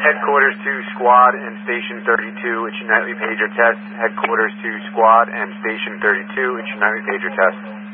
Headquarters to Squad and Station 32, it's your nightly pager test. Headquarters to Squad and Station 32, it's your nightly pager test.